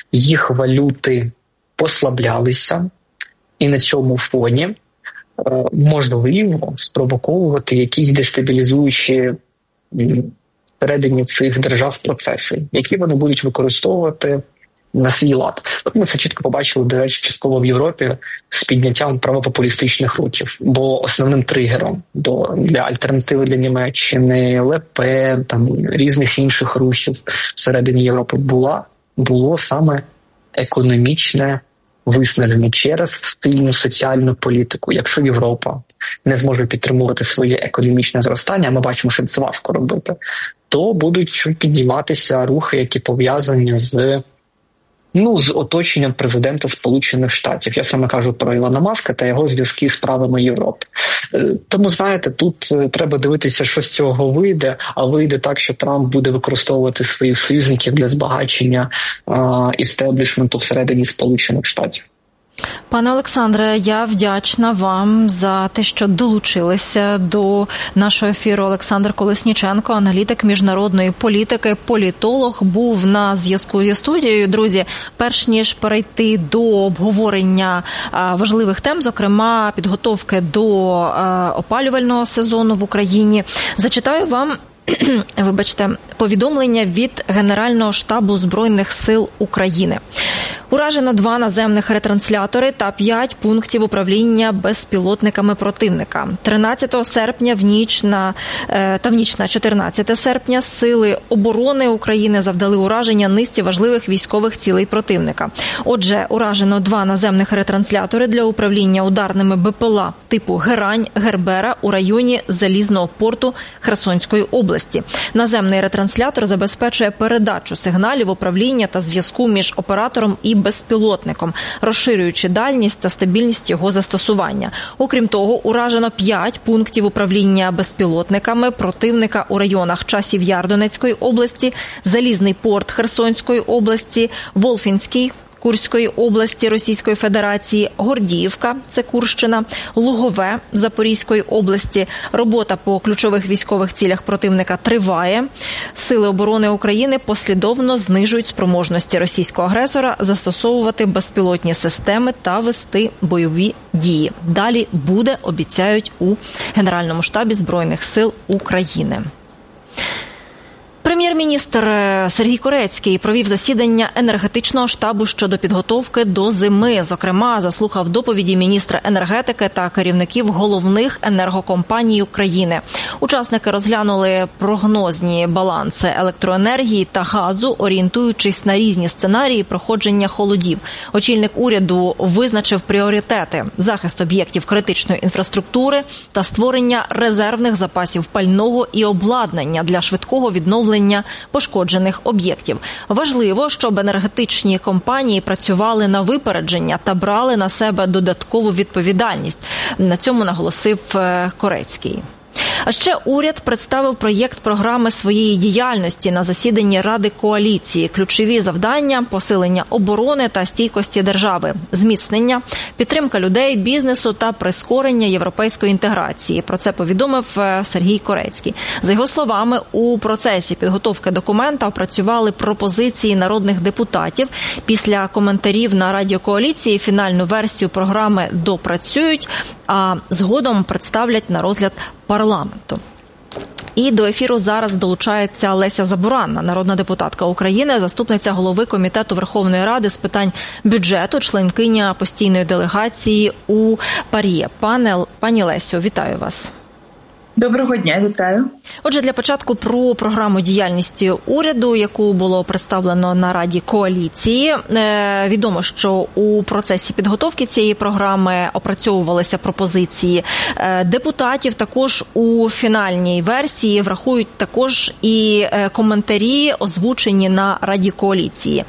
їх валюти послаблялися, і на цьому фоні можливо спровоковувати якісь дестабілізуючі всередині цих держав процеси, які вони будуть використовувати на свій лад. Ми це чітко побачили, до речі, частково в Європі з підняттям правопопулістичних рухів. Бо основним тригером для альтернативи для Німеччини, Ле Пен, різних інших рухів всередині Європи було саме економічне виснаження через стильну соціальну політику. Якщо Європа не зможе підтримувати своє економічне зростання, ми бачимо, що це важко робити, то будуть підніматися рухи, які пов'язані з оточенням президента Сполучених Штатів. Я саме кажу про Ілона Маска та його зв'язки з правами Європи. Тому, знаєте, тут треба дивитися, що з цього вийде, а вийде так, що Трамп буде використовувати своїх союзників для збагачення істеблішменту всередині Сполучених Штатів. Пане Олександре, я вдячна вам за те, що долучилися до нашого ефіру. Олександр Колесніченко, аналітик міжнародної політики, політолог, був на зв'язку зі студією. Друзі, перш ніж перейти до обговорення важливих тем, зокрема підготовки до опалювального сезону в Україні, зачитаю вам повідомлення від Генерального штабу Збройних сил України. Уражено 2 наземних ретранслятори та 5 пунктів управління безпілотниками противника. 13 серпня в ніч на 14 серпня Сили оборони України завдали ураження низці важливих військових цілей противника. Отже, уражено 2 наземних ретранслятори для управління ударними БПЛА типу «Герань», «Гербера» у районі Залізного порту Херсонської області. Наземний ретранслятор забезпечує передачу сигналів управління та зв'язку між оператором і безпілотником, розширюючи дальність та стабільність його застосування. Окрім того, уражено 5 пунктів управління безпілотниками противника у районах Часів Яр Донецької області, Залізний порт Херсонської області, Волфінський Курської області Російської Федерації, Гордіївка, це Курщина, Лугове Запорізької області. Робота по ключових військових цілях противника триває. Сили оборони України послідовно знижують спроможності російського агресора застосовувати безпілотні системи та вести бойові дії. Далі буде, обіцяють у Генеральному штабі Збройних сил України. Прем'єр-міністр Сергій Корецький провів засідання енергетичного штабу щодо підготовки до зими. Зокрема, заслухав доповіді міністра енергетики та керівників головних енергокомпаній України. Учасники розглянули прогнозні баланси електроенергії та газу, орієнтуючись на різні сценарії проходження холодів. Очільник уряду визначив пріоритети – захист об'єктів критичної інфраструктури та створення резервних запасів пального і обладнання для швидкого відновлення пошкоджених об'єктів. Важливо, щоб енергетичні компанії працювали на випередження та брали на себе додаткову відповідальність. На цьому наголосив Корецький. А ще уряд представив проєкт програми своєї діяльності на засіданні Ради коаліції. Ключові завдання – посилення оборони та стійкості держави, зміцнення, підтримка людей, бізнесу та прискорення європейської інтеграції. Про це повідомив Сергій Корецький. За його словами, у процесі підготовки документа опрацювали пропозиції народних депутатів. Після коментарів на Раді коаліції фінальну версію програми допрацюють, а згодом представлять на розгляд парламенту. І до ефіру зараз долучається Леся Забуранна, народна депутатка України, заступниця голови Комітету Верховної Ради з питань бюджету, членкиня постійної делегації у ПАРЄ. Пані Лесю, вітаю вас. Доброго дня, вітаю. Отже, для початку про програму діяльності уряду, яку було представлено на Раді коаліції. Відомо, що у процесі підготовки цієї програми опрацьовувалися пропозиції депутатів. Також у фінальній версії врахують також і коментарі, озвучені на Раді коаліції.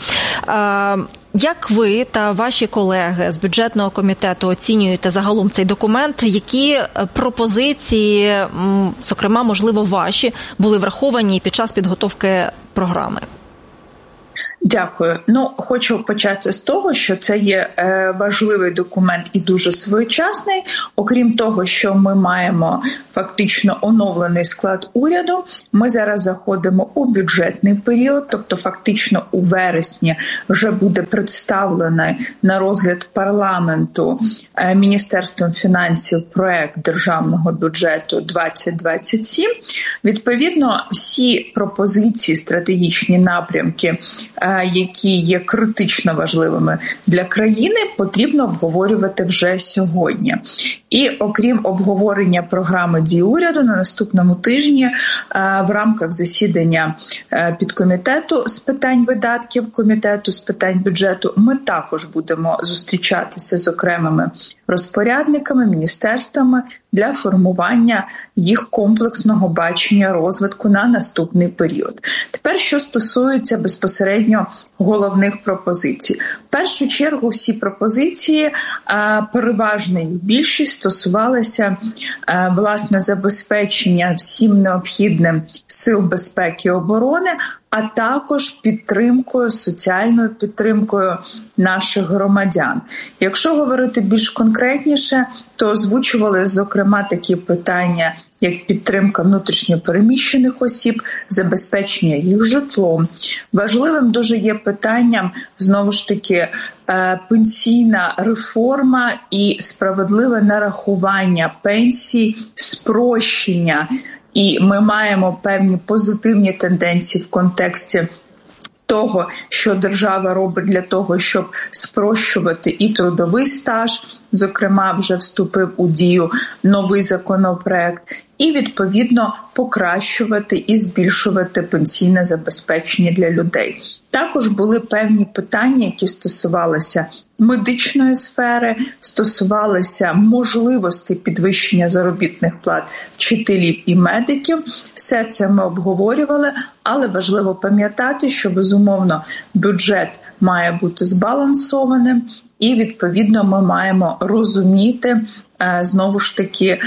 Як ви та ваші колеги з бюджетного комітету оцінюєте загалом цей документ? Які пропозиції, зокрема, можливо, ваші, були враховані під час підготовки програми? Дякую. Хочу почати з того, що це є важливий документ і дуже своєчасний. Окрім того, що ми маємо фактично оновлений склад уряду, ми зараз заходимо у бюджетний період, тобто фактично у вересні вже буде представлений на розгляд парламенту Міністерством фінансів проект державного бюджету 2027. Відповідно, всі пропозиції, стратегічні напрямки, які є критично важливими для країни, потрібно обговорювати вже сьогодні. І окрім обговорення програми дій уряду, на наступному тижні в рамках засідання підкомітету з питань видатків, комітету з питань бюджету, ми також будемо зустрічатися з окремими розпорядниками, міністерствами для формування їх комплексного бачення розвитку на наступний період. Тепер, що стосується безпосередньо головних пропозицій. В першу чергу всі пропозиції, переважна їх більшість, стосувалися власне забезпечення всім необхідним сил безпеки і оборони, а також підтримкою, соціальною підтримкою наших громадян. Якщо говорити більш конкретніше, то озвучували, зокрема, такі питання, як підтримка внутрішньопереміщених осіб, забезпечення їх житлом. Важливим дуже є питанням, знову ж таки, пенсійна реформа і справедливе нарахування пенсій, спрощення. І ми маємо певні позитивні тенденції в контексті того, що держава робить для того, щоб спрощувати і трудовий стаж, зокрема, вже вступив у дію новий законопроект, і, відповідно, покращувати і збільшувати пенсійне забезпечення для людей. Також були певні питання, які стосувалися медичної сфери, стосувалися можливості підвищення заробітних плат вчителів і медиків. Все це ми обговорювали, але важливо пам'ятати, що, безумовно, бюджет має бути збалансованим, і, відповідно, ми маємо розуміти, знову ж таки,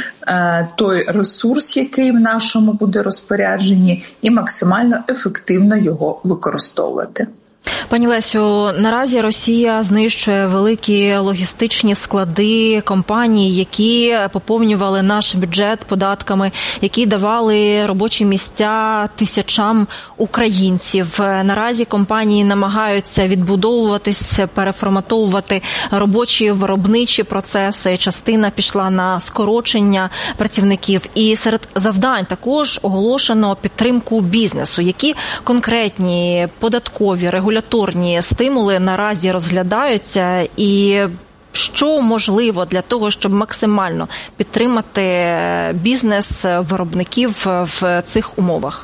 той ресурс, який в нашому буде розпорядженні, і максимально ефективно його використовувати. Пані Лесю, наразі Росія знищує великі логістичні склади компаній, які поповнювали наш бюджет податками, які давали робочі місця тисячам українців. Наразі компанії намагаються відбудовуватись, переформатовувати робочі виробничі процеси. Частина пішла на скорочення працівників. І серед завдань також оголошено підтримку бізнесу. Які конкретні податкові, регуляторні стимули наразі розглядаються, і що можливо для того, щоб максимально підтримати бізнес виробників в цих умовах?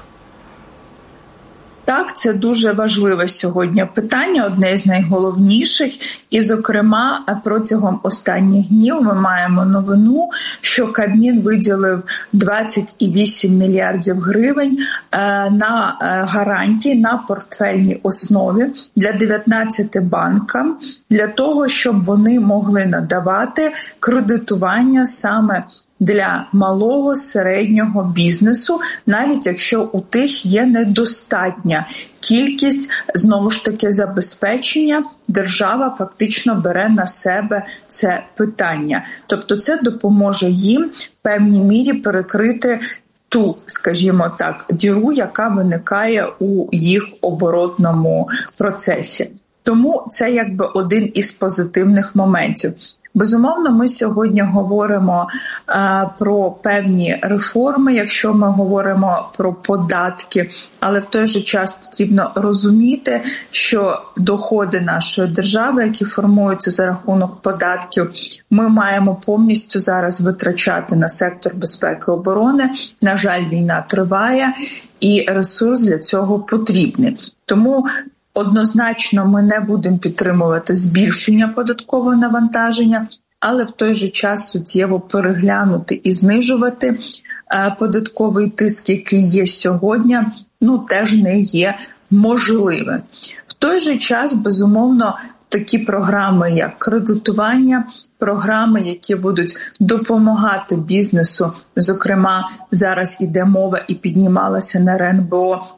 Так, це дуже важливе сьогодні питання, одне з найголовніших. І, зокрема, протягом останніх днів ми маємо новину, що Кабмін виділив 20,8 мільярдів гривень на гарантії на портфельній основі для 19 банкам, для того, щоб вони могли надавати кредитування саме для малого, середнього бізнесу, навіть якщо у тих є недостатня кількість, знову ж таки, забезпечення, держава фактично бере на себе це питання. Тобто це допоможе їм в певній мірі перекрити ту, скажімо так, діру, яка виникає у їх оборотному процесі. Тому це якби один із позитивних моментів. Безумовно, ми сьогодні говоримо про певні реформи, якщо ми говоримо про податки, але в той же час потрібно розуміти, що доходи нашої держави, які формуються за рахунок податків, ми маємо повністю зараз витрачати на сектор безпеки і оборони. На жаль, війна триває, і ресурс для цього потрібний. Тому однозначно ми не будемо підтримувати збільшення податкового навантаження, але в той же час суттєво переглянути і знижувати податковий тиск, який є сьогодні, теж не є можливим. В той же час, безумовно, такі програми, як кредитування, програми, які будуть допомагати бізнесу, зокрема, зараз іде мова і піднімалася на РНБО,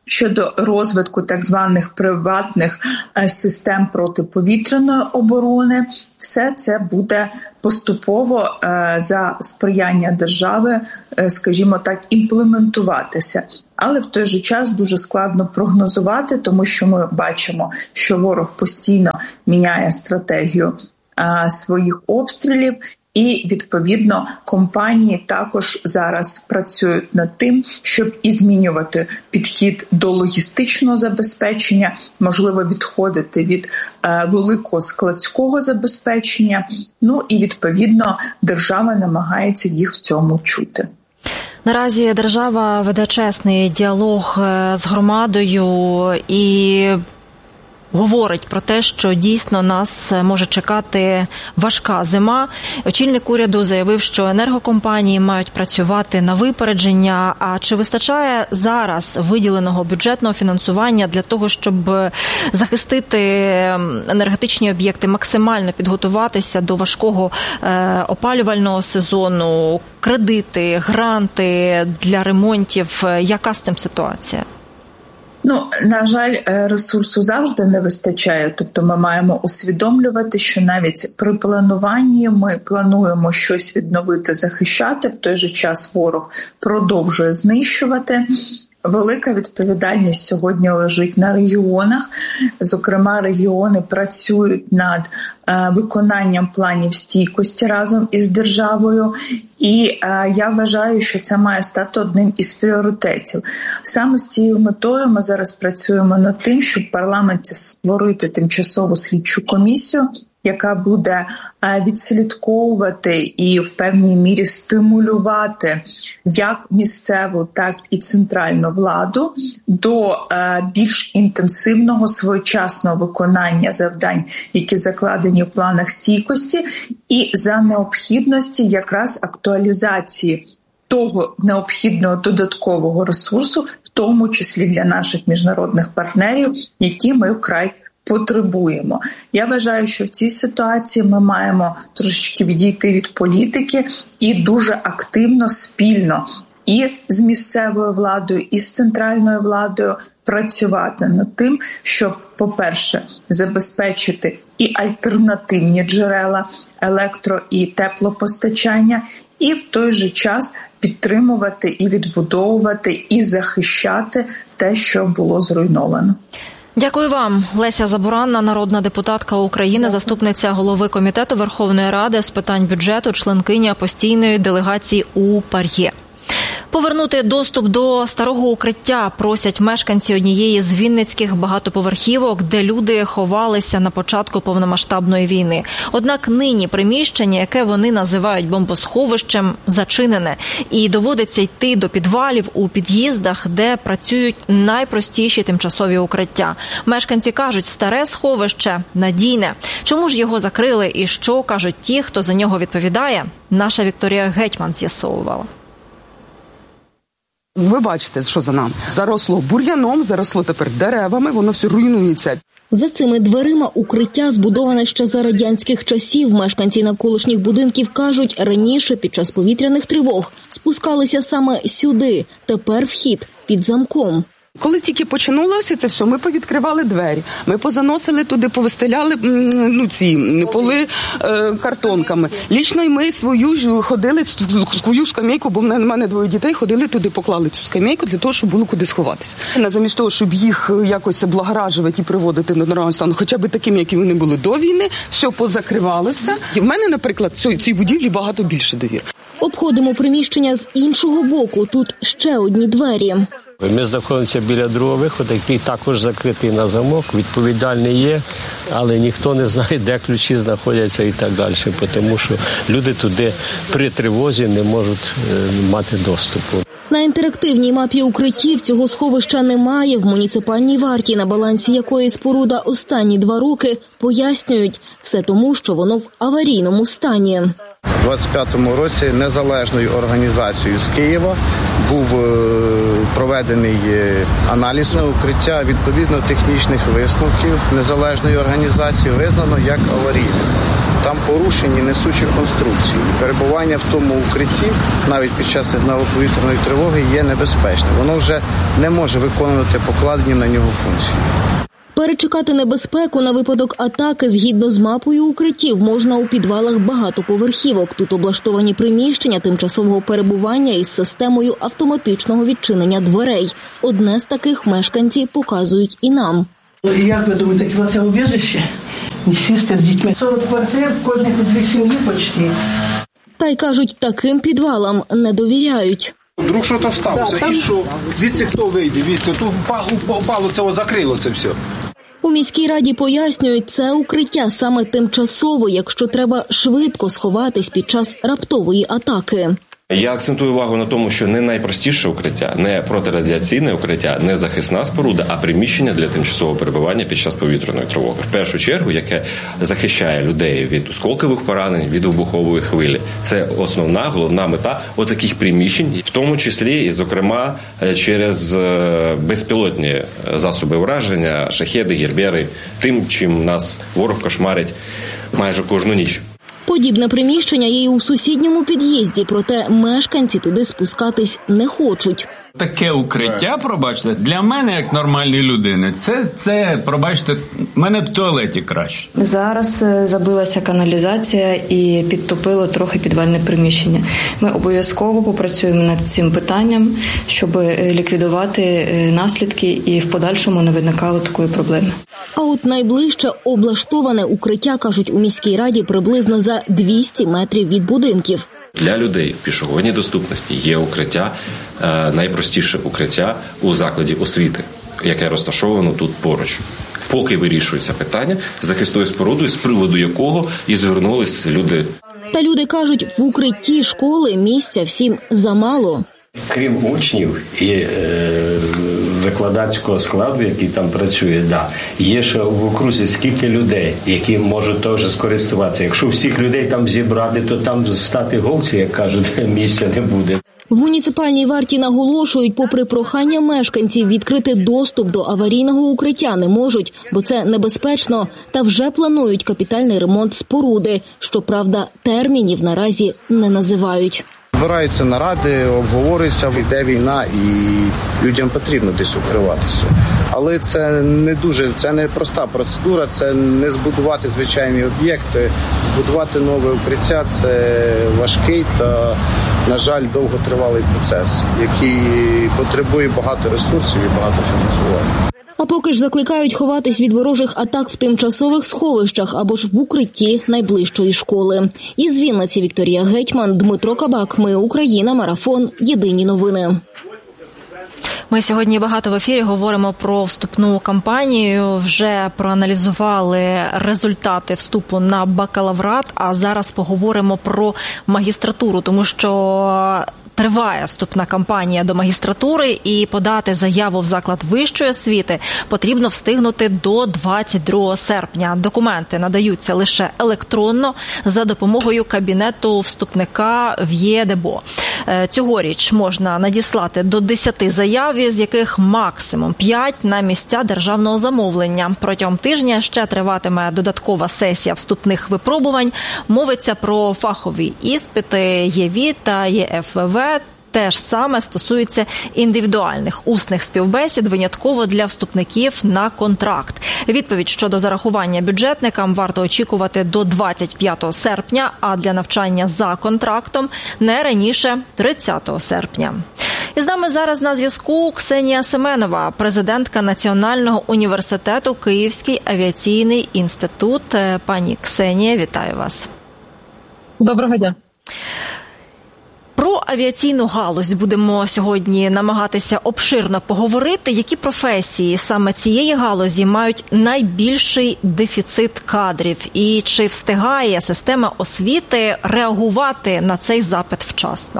щодо розвитку так званих приватних систем протиповітряної оборони. Все це буде поступово за сприяння держави, скажімо так, імплементуватися. Але в той же час дуже складно прогнозувати, тому що ми бачимо, що ворог постійно міняє стратегію своїх обстрілів, і, відповідно, компанії також зараз працюють над тим, щоб і змінювати підхід до логістичного забезпечення, можливо, відходити від великого складського забезпечення, і, відповідно, держава намагається їх в цьому чути. Наразі держава веде чесний діалог з громадою і говорить про те, що дійсно нас може чекати важка зима. Очільник уряду заявив, що енергокомпанії мають працювати на випередження. А чи вистачає зараз виділеного бюджетного фінансування для того, щоб захистити енергетичні об'єкти, максимально підготуватися до важкого опалювального сезону, кредити, гранти для ремонтів? Яка з цим ситуація? На жаль, ресурсу завжди не вистачає. Тобто ми маємо усвідомлювати, що навіть при плануванні ми плануємо щось відновити, захищати, в той же час ворог продовжує знищувати. Велика відповідальність сьогодні лежить на регіонах. Зокрема, регіони працюють над виконанням планів стійкості разом із державою. І я вважаю, що це має стати одним із пріоритетів. Саме з цією метою ми зараз працюємо над тим, щоб в парламенті створити тимчасову слідчу комісію, яка буде відслідковувати і в певній мірі стимулювати як місцеву, так і центральну владу до більш інтенсивного, своєчасного виконання завдань, які закладені в планах стійкості, і за необхідності якраз актуалізації того необхідного додаткового ресурсу, в тому числі для наших міжнародних партнерів, які ми вкрай потребуємо. Я вважаю, що в цій ситуації ми маємо трошечки відійти від політики і дуже активно, спільно і з місцевою владою, і з центральною владою працювати над тим, щоб, по-перше, забезпечити і альтернативні джерела електро- і теплопостачання, і в той же час підтримувати і відбудовувати, і захищати те, що було зруйновано. Дякую вам. Леся Забуранна, народна депутатка України, заступниця голови Комітету Верховної Ради з питань бюджету, членкиня постійної делегації у ПАРЄ. Повернути доступ до старого укриття просять мешканці однієї з вінницьких багатоповерхівок, де люди ховалися на початку повномасштабної війни. Однак нині приміщення, яке вони називають бомбосховищем, зачинене. І доводиться йти до підвалів у під'їздах, де працюють найпростіші тимчасові укриття. Мешканці кажуть, старе сховище надійне. Чому ж його закрили і що кажуть ті, хто за нього відповідає? Наша Вікторія Гетьман з'ясовувала. Ви бачите, що за нами. Заросло бур'яном, заросло тепер деревами, воно все руйнується. За цими дверима укриття збудоване ще за радянських часів. Мешканці навколишніх будинків кажуть, раніше під час повітряних тривог спускалися саме сюди. Тепер вхід під замком. Коли тільки починалося це все, ми повідкривали двері, ми позаносили туди, повистеляли ці поли картонками. Лічно й ми ходили свою скамейку, бо в мене двоє дітей, ходили туди, поклали цю скамейку для того, щоб було куди сховатися. Замість того, щоб їх якось облагоражувати і приводити до нормального стану, хоча б таким, які вони були до війни, все позакривалося. І в мене, наприклад, цій будівлі багато більше довір. Обходимо приміщення з іншого боку. Тут ще одні двері. Ми знаходимося біля другого виходу, який також закритий на замок, відповідальний є, але ніхто не знає, де ключі знаходяться і так далі, тому що люди туди при тривозі не можуть мати доступу. На інтерактивній мапі укриттів цього сховища немає. В муніципальній варті, на балансі якої споруда останні 2 роки, пояснюють, все тому, що воно в аварійному стані. У 25-му році незалежною організацією з Києва був проведений аналіз на укриття. Відповідно технічних висновків незалежної організації визнано як аварійне. Там порушені несучі конструкції. Перебування в тому укритті, навіть під час сигналу повітряної тривоги, є небезпечним. Воно вже не може виконувати покладені на нього функції. Перечекати небезпеку на випадок атаки згідно з мапою укриттів можна у підвалах багатоповерхівок. Тут облаштовані приміщення тимчасового перебування із системою автоматичного відчинення дверей. Одне з таких мешканці показують і нам. Як ви думаєте, хіба це убіжище? Не сісти з дітьми. 40 квартир, кожні по 2 сім'ї почти. Та й кажуть, таким підвалам не довіряють. Вдруг щось сталося, і що? Дивіться, хто вийде, дивіться, тут упало, це закрило це все. У міській раді пояснюють, це укриття саме тимчасово, якщо треба швидко сховатись під час раптової атаки. Я акцентую увагу на тому, що не найпростіше укриття, не протирадіаційне укриття, не захисна споруда, а приміщення для тимчасового перебування під час повітряної тривоги. В першу чергу, яке захищає людей від осколкових поранень, від вибухової хвилі. Це основна, головна мета отаких приміщень, в тому числі і, зокрема, через безпілотні засоби враження, шахеди, гербери, тим, чим нас ворог кошмарить майже кожну ніч. Подібне приміщення є і у сусідньому під'їзді, проте мешканці туди спускатись не хочуть. Таке укриття, пробачте, для мене, як нормальної людини, це пробачте, в мене в туалеті краще. Зараз забилася каналізація і підтопило трохи підвальне приміщення. Ми обов'язково попрацюємо над цим питанням, щоб ліквідувати наслідки і в подальшому не виникало такої проблеми. А от найближче облаштоване укриття, кажуть у міській раді, приблизно за 200 метрів від будинків. Для людей в пішохідній доступності є укриття, найпростіше укриття у закладі освіти, яке розташовано тут поруч. Поки вирішується питання з захисною спорудою, з приводу якого і звернулись люди. Та люди кажуть, в укритті школи місця всім замало. Крім учнів і викладацького складу, який там працює, є ще в окрузі скільки людей, які можуть теж скористуватися. Якщо всіх людей там зібрати, то там стати голці, як кажуть, місця не буде. В муніципальній варті наголошують, попри прохання мешканців відкрити доступ до аварійного укриття не можуть, бо це небезпечно, та вже планують капітальний ремонт споруди. Щоправда, термінів наразі не називають. Збираються наради, обговорюються, йде війна і людям потрібно десь укриватися. Але це не проста процедура, це не збудувати звичайні об'єкти, збудувати нове укриття – це важкий та, на жаль, довготривалий процес, який потребує багато ресурсів і багато фінансування. А поки ж закликають ховатись від ворожих атак в тимчасових сховищах або ж в укритті найближчої школи. Із Вінниці Вікторія Гетьман, Дмитро Кабак. Ми Україна. Марафон. Єдині новини. Ми сьогодні багато в ефірі говоримо про вступну кампанію, вже проаналізували результати вступу на бакалаврат, а зараз поговоримо про магістратуру, тому що триває вступна кампанія до магістратури, і подати заяву в заклад вищої освіти потрібно встигнути до 22 серпня. Документи надаються лише електронно за допомогою кабінету вступника в ЄДЕБО. Цьогоріч можна надіслати до 10 заяв, з яких максимум 5 на місця державного замовлення. Протягом тижня ще триватиме додаткова сесія вступних випробувань. Мовиться про фахові іспити ЄВІ та ЄФВ. Те ж саме стосується індивідуальних усних співбесід, винятково для вступників на контракт. Відповідь щодо зарахування бюджетникам варто очікувати до 25 серпня, а для навчання за контрактом не раніше 30 серпня. І з нами зараз на зв'язку Ксенія Семенова, президентка Національного університету Київський авіаційний інститут. Пані Ксенія, вітаю вас. Доброго дня. Про авіаційну галузь будемо сьогодні намагатися обширно поговорити. Які професії саме цієї галузі мають найбільший дефіцит кадрів? І чи встигає система освіти реагувати на цей запит вчасно?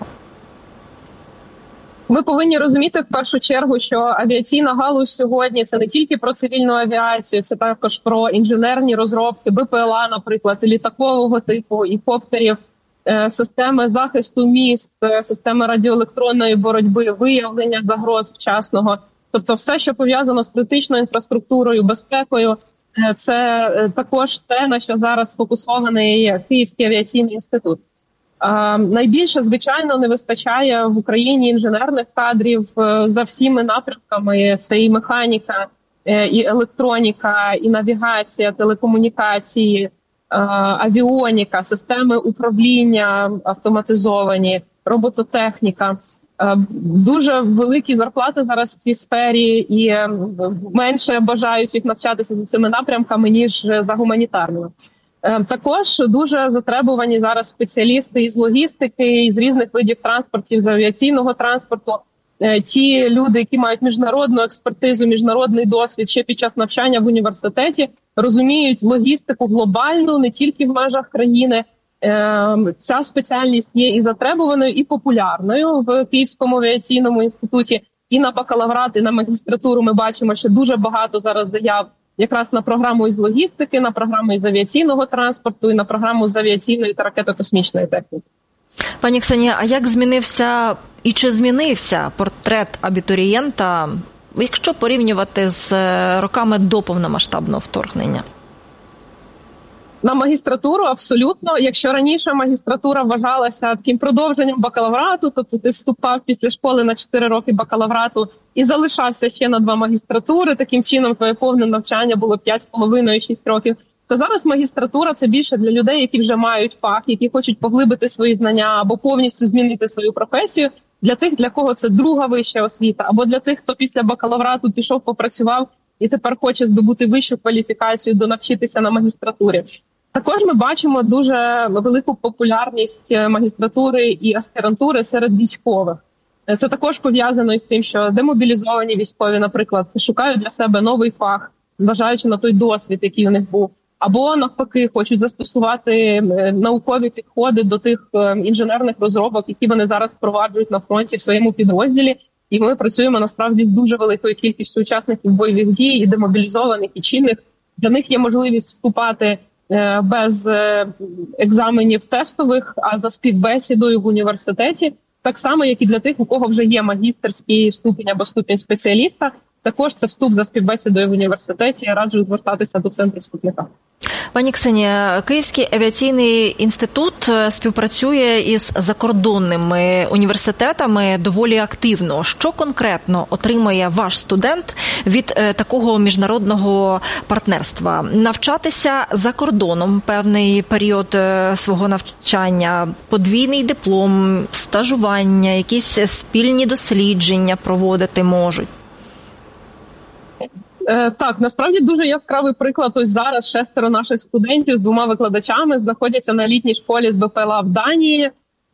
Ми повинні розуміти в першу чергу, що авіаційна галузь сьогодні – це не тільки про цивільну авіацію, це також про інженерні розробки, БПЛА, наприклад, літакового типу, і коптерів, системи захисту міст, системи радіоелектронної боротьби, виявлення загроз вчасного. Тобто все, що пов'язано з критичною інфраструктурою, безпекою, це також те, на що зараз сфокусований Київський авіаційний інститут. Найбільше, звичайно, не вистачає в Україні інженерних кадрів за всіми напрямками. Це і механіка, і електроніка, і навігація, телекомунікації, авіоніка, системи управління автоматизовані, робототехніка. Дуже великі зарплати зараз в цій сфері і менше бажаючих навчатися за цими напрямками, ніж за гуманітарними. Також дуже затребувані зараз спеціалісти із логістики, із різних видів транспортів, з авіаційного транспорту. Ті люди, які мають міжнародну експертизу, міжнародний досвід ще під час навчання в університеті, розуміють логістику глобальну, не тільки в межах країни. Ця спеціальність є і затребуваною, і популярною в Київському авіаційному інституті. І на бакалаврат, і на магістратуру ми бачимо, що дуже багато зараз заяв якраз на програму із логістики, на програму із авіаційного транспорту і на програму з авіаційної та ракетно-космічної техніки. Пані Ксенія, а як змінився і чи змінився портрет абітурієнта, якщо порівнювати з роками до повномасштабного вторгнення? На магістратуру абсолютно. Якщо раніше магістратура вважалася таким продовженням бакалаврату, тобто ти вступав після школи на 4 роки бакалаврату і залишався ще на 2 магістратури, таким чином твоє повне навчання було 5,5-6 років, то зараз магістратура – це більше для людей, які вже мають фах, які хочуть поглибити свої знання або повністю змінити свою професію, для тих, для кого це друга вища освіта, або для тих, хто після бакалаврату пішов, попрацював і тепер хоче здобути вищу кваліфікацію, донавчитися на магістратурі. Також ми бачимо дуже велику популярність магістратури і аспірантури серед військових. Це також пов'язано із тим, що демобілізовані військові, наприклад, шукають для себе новий фах, зважаючи на той досвід, який у них був. Або, навпаки, хочуть застосувати наукові підходи до тих інженерних розробок, які вони зараз впроваджують на фронті в своєму підрозділі. І ми працюємо, насправді, з дуже великою кількістю учасників бойових дій, і демобілізованих, і чинних. Для них є можливість вступати без екзаменів тестових, а за співбесідою в університеті, так само, як і для тих, у кого вже є магістерський ступінь або ступінь спеціаліста, також це вступ за співбесідою в університеті. Я раджу звертатися до центру вступника. Пані Ксенія, Київський авіаційний інститут співпрацює із закордонними університетами доволі активно. Що конкретно отримує ваш студент від такого міжнародного партнерства? Навчатися за кордоном певний період свого навчання, подвійний диплом, стажування, якісь спільні дослідження проводити можуть? Так, насправді дуже яскравий приклад. Ось зараз 6 наших студентів з 2 викладачами знаходяться на літній школі з БПЛА в Данії.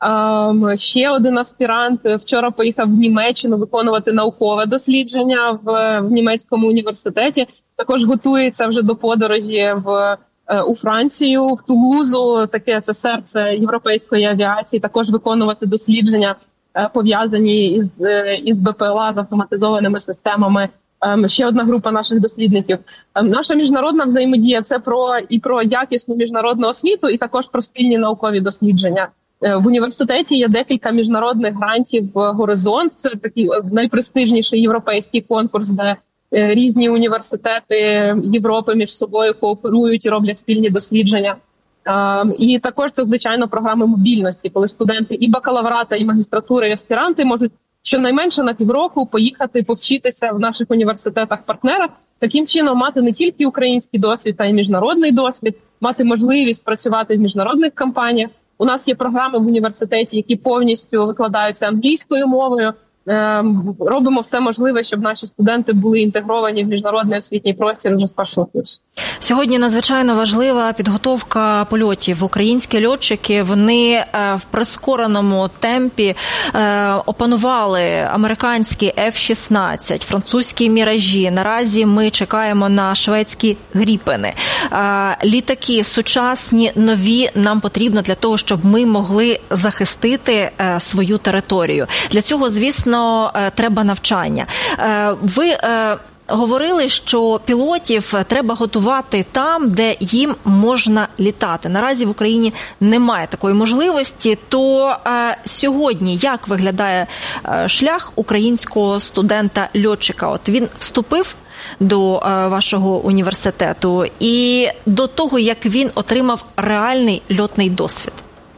Ще один аспірант вчора поїхав в Німеччину виконувати наукове дослідження в німецькому університеті. Також готується вже до подорожі у Францію, в Тулузу. Таке це серце європейської авіації. Також виконувати дослідження, пов'язані із БПЛА, з автоматизованими системами. Ще одна група наших дослідників. Наша міжнародна взаємодія – це про якісну міжнародну освіту і також про спільні наукові дослідження. В університеті є декілька міжнародних грантів «Горизонт». Це такий найпрестижніший європейський конкурс, де різні університети Європи між собою кооперують і роблять спільні дослідження. І також це, звичайно, програми мобільності, коли студенти і бакалаврата, і магістратури, і аспіранти можуть щонайменше на півроку поїхати повчитися в наших університетах-партнерах, таким чином мати не тільки український досвід, а й міжнародний досвід, мати можливість працювати в міжнародних компаніях. У нас є програми в університеті, які повністю викладаються англійською мовою. Робимо все можливе, щоб наші студенти були інтегровані в міжнародний освітній простір вже з першого курсу. Сьогодні надзвичайно важлива підготовка польотів. Українські льотчики, вони в прискореному темпі опанували американські F-16, французькі «Міражі». Наразі ми чекаємо на шведські «Гріпени». Літаки сучасні, нові нам потрібно для того, щоб ми могли захистити свою територію. Для цього, звісно, треба навчання. Ви говорили, що пілотів треба готувати там, де їм можна літати. Наразі в Україні немає такої можливості. То сьогодні як виглядає шлях українського студента-льотчика? От він вступив до вашого університету і до того, як він отримав реальний льотний досвід?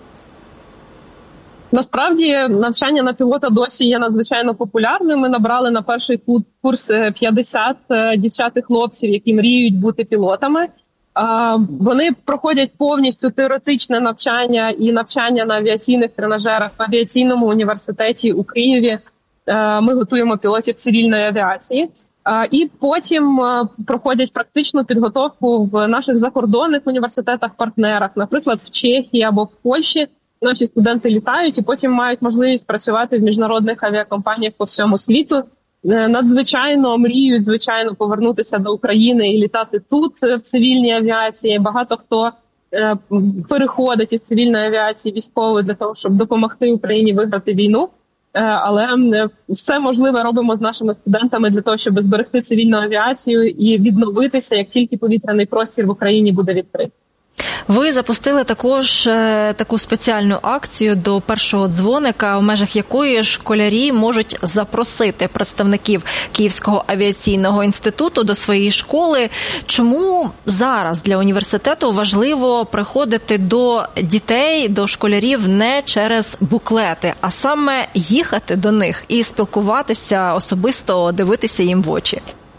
Насправді, навчання на пілота досі є надзвичайно популярним. Ми набрали на перший курс 50 дівчат і хлопців, які мріють бути пілотами. Вони проходять повністю теоретичне навчання і навчання на авіаційних тренажерах в авіаційному університеті у Києві. Ми готуємо пілотів цивільної авіації. І потім проходять практичну підготовку в наших закордонних університетах-партнерах, наприклад, в Чехії або в Польщі. Наші студенти літають і потім мають можливість працювати в міжнародних авіакомпаніях по всьому світу. Надзвичайно мріють, звичайно, повернутися до України і літати тут, в цивільній авіації. Багато хто переходить із цивільної авіації військової для того, щоб допомогти Україні виграти війну. Але все можливе робимо з нашими студентами для того, щоб зберегти цивільну авіацію і відновитися, як тільки повітряний простір в Україні буде відкритий. Ви запустили також таку спеціальну акцію до першого дзвоника, в межах якої школярі можуть запросити представників Київського авіаційного інституту до своєї школи. Чому зараз для університету важливо приходити до дітей, до школярів не через буклети, а саме їхати до них і спілкуватися особисто, дивитися їм в очі?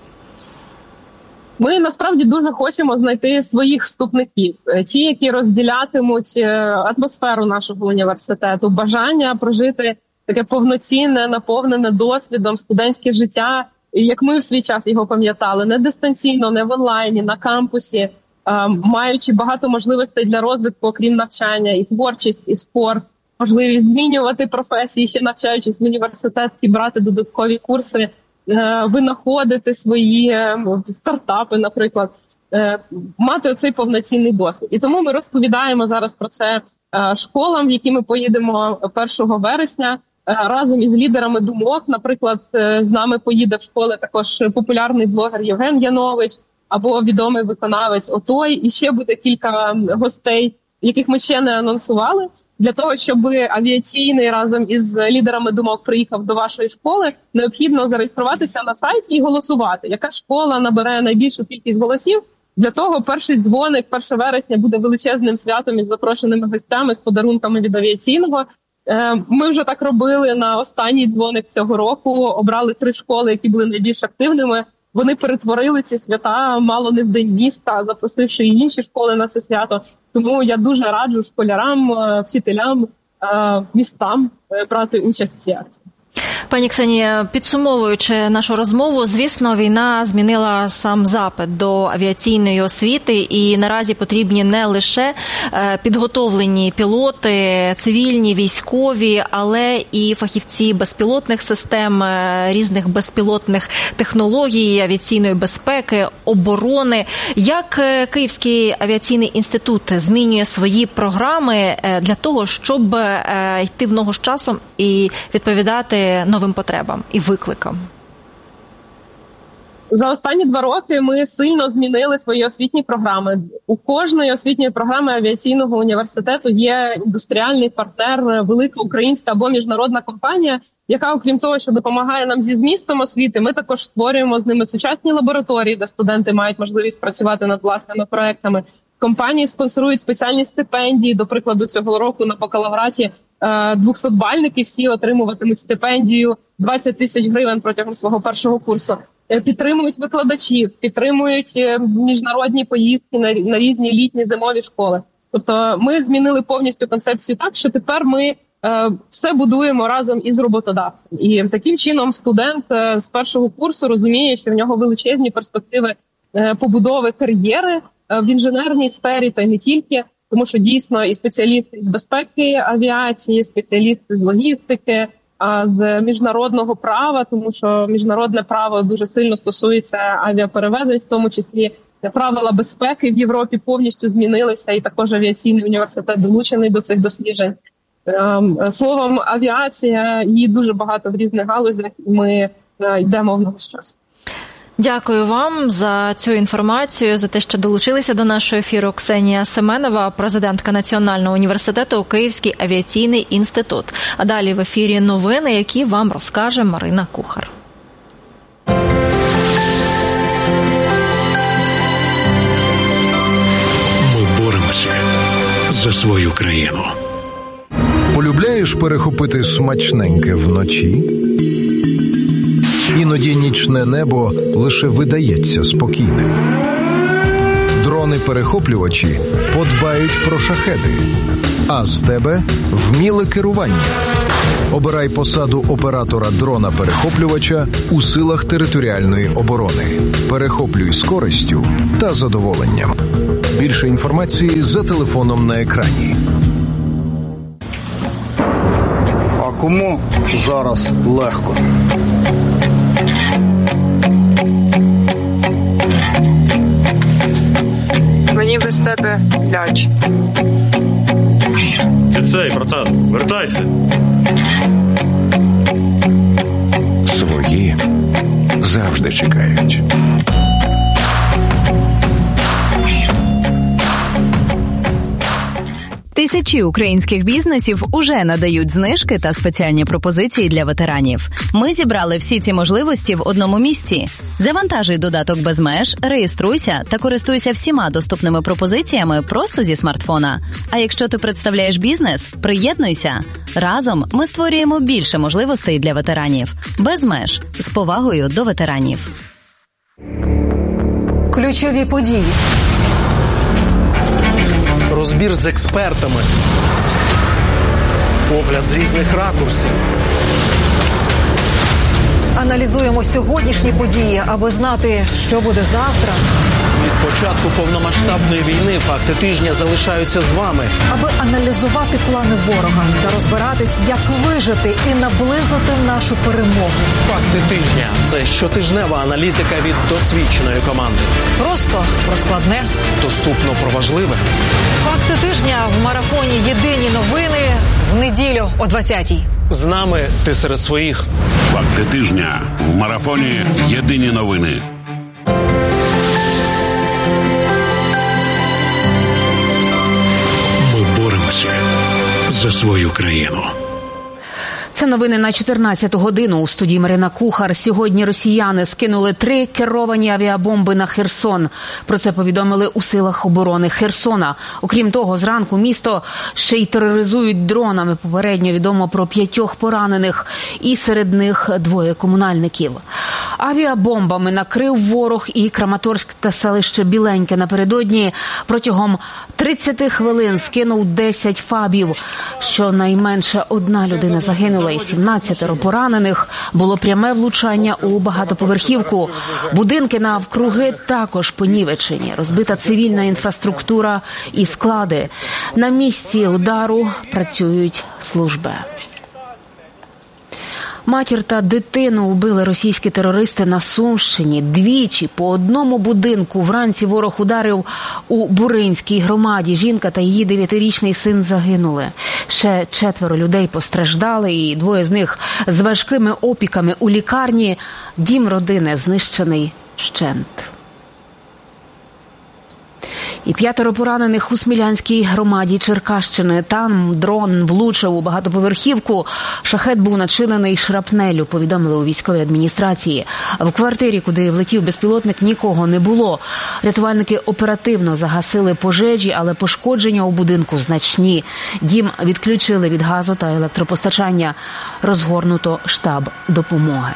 Ми, насправді, дуже хочемо знайти своїх вступників. Ті, які розділятимуть атмосферу нашого університету, бажання прожити таке повноцінне, наповнене досвідом студентське життя, як ми в свій час його пам'ятали, не дистанційно, не в онлайні, на кампусі, маючи багато можливостей для розвитку, окрім навчання, і творчість, і спорт, можливість змінювати професії, ще навчаючись в університеті, брати додаткові курси, винаходити свої стартапи, наприклад, мати оцей повноцінний досвід. І тому ми розповідаємо зараз про це школам, в які ми поїдемо 1 вересня, разом із лідерами думок. Наприклад, з нами поїде в школи також популярний блогер Євген Янович або відомий виконавець Отой. І ще буде кілька гостей, яких ми ще не анонсували. Для того, щоб авіаційний разом із лідерами думок приїхав до вашої школи, необхідно зареєструватися на сайті і голосувати. Яка школа набере найбільшу кількість голосів? Для того перший дзвоник 1 вересня буде величезним святом із запрошеними гостями, з подарунками від авіаційного. Ми вже так робили на останній дзвоник цього року, обрали 3 школи, які були найбільш активними. Вони перетворили ці свята мало не в день міста, запросивши і інші школи на це свято. Тому я дуже раджу школярам, вчителям, містам брати участь в цій акції. Пані Ксенія, підсумовуючи нашу розмову, звісно, війна змінила сам запит до авіаційної освіти, і наразі потрібні не лише підготовлені пілоти, цивільні, військові, але і фахівці безпілотних систем, різних безпілотних технологій, авіаційної безпеки, оборони. Як Київський авіаційний інститут змінює свої програми для того, щоб йти в ногу з часом і відповідати новим потребам і викликам? За останні 2 роки ми сильно змінили свої освітні програми. У кожної освітньої програми авіаційного університету є індустріальний партнер, велика українська або міжнародна компанія, яка, окрім того, що допомагає нам зі змістом освіти, ми також створюємо з ними сучасні лабораторії, де студенти мають можливість працювати над власними проектами. Компанії спонсорують спеціальні стипендії. До прикладу, цього року на бакалавраті 200-бальники всі отримуватимуть стипендію 20 тисяч гривень протягом свого першого курсу. Підтримують викладачів, підтримують міжнародні поїздки на різні літні зимові школи. Тобто ми змінили повністю концепцію так, що тепер ми все будуємо разом із роботодавцем. І таким чином студент з першого курсу розуміє, що в нього величезні перспективи побудови кар'єри в інженерній сфері, та й не тільки, тому що дійсно і спеціалісти з безпеки авіації, спеціалісти з логістики, з міжнародного права, тому що міжнародне право дуже сильно стосується авіаперевезень, в тому числі правила безпеки в Європі повністю змінилися, і також авіаційний університет долучений до цих досліджень. Словом, авіація, її дуже багато в різних галузях, і ми йдемо в ногу з часом. Дякую вам за цю інформацію, за те, що долучилися до нашого ефіру. Ксенія Семенова, президентка Національного університету Київський авіаційний інститут. А далі в ефірі новини, які вам розкаже Марина Кухар. за свою країну. Полюбляєш перехопити смачненьке вночі? Іноді нічне небо лише видається спокійним. Дрони-перехоплювачі подбають про шахеди, а з тебе вміле керування. Обирай посаду оператора дрона-перехоплювача у силах територіальної оборони. Перехоплюй з користю та задоволенням. Більше інформації за телефоном на екрані. А кому зараз легко? Мені без тебе ляч. Ти цей, братан, вертайся. Свої завжди чекають. Тисячі українських бізнесів уже надають знижки та спеціальні пропозиції для ветеранів. Ми зібрали всі ці можливості в одному місці. Завантажуй додаток «Безмеж», реєструйся та користуйся всіма доступними пропозиціями просто зі смартфона. А якщо ти представляєш бізнес, приєднуйся. Разом ми створюємо більше можливостей для ветеранів. «Безмеж» – з повагою до ветеранів. Ключові події. Розбір з експертами. Погляд з різних ракурсів. Аналізуємо сьогоднішні події, аби знати, що буде завтра. Від початку повномасштабної війни факти тижня залишаються з вами. Аби аналізувати плани ворога та розбиратись, як вижити і наблизити нашу перемогу. Факти тижня – це щотижнева аналітика від досвідченої команди. Просто про складне. Доступно про важливе. Факти тижня в марафоні «Єдині новини» в неділю о 20-й. З нами ти серед своїх. Факти тижня в марафоні «Єдині новини». Ми боремося за свою країну. Це новини на 14-ту годину. У студії Марина Кухар. Сьогодні росіяни скинули 3 керовані авіабомби на Херсон. Про це повідомили у силах оборони Херсона. Окрім того, зранку місто ще й тероризують дронами. Попередньо відомо про 5 поранених, і серед них 2 комунальників. Авіабомбами накрив ворог і Краматорськ та селище Біленьке напередодні. Протягом 30 хвилин скинув 10 фабів. Щонайменше 1 людина загинула і 17 поранених. Було пряме влучання у багатоповерхівку. Будинки навкруги також понівечені. Розбита цивільна інфраструктура і склади. На місці удару працюють служби. Матір та дитину вбили російські терористи на Сумщині. Двічі по одному будинку вранці ворог ударив у Буринській громаді. Жінка та її 9-річний син загинули. Ще 4 людей постраждали, і 2 з них з важкими опіками у лікарні. Дім родини знищений вщент. І 5 поранених у Смілянській громаді Черкащини. Там дрон влучив у багатоповерхівку. Шахед був начинений шрапнеллю, повідомили у військовій адміністрації. В квартирі, куди влетів безпілотник, нікого не було. Рятувальники оперативно загасили пожежі, але пошкодження у будинку значні. Дім відключили від газу та електропостачання. Розгорнуто штаб допомоги.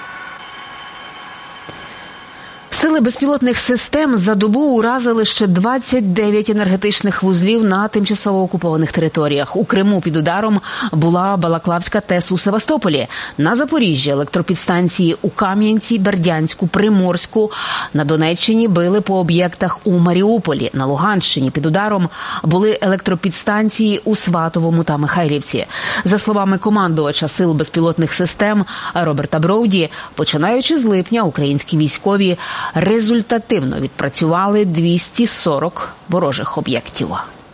Сили безпілотних систем за добу уразили ще 29 енергетичних вузлів на тимчасово окупованих територіях. У Криму під ударом була Балаклавська ТЕС у Севастополі. На Запоріжжі електропідстанції у Кам'янці, Бердянську, Приморську. На Донеччині били по об'єктах у Маріуполі. На Луганщині під ударом були електропідстанції у Сватовому та Михайлівці. За словами командувача Сил безпілотних систем Роберта Броуді, починаючи з липня українські військові результативно відпрацювали 240 ворожих об'єктів.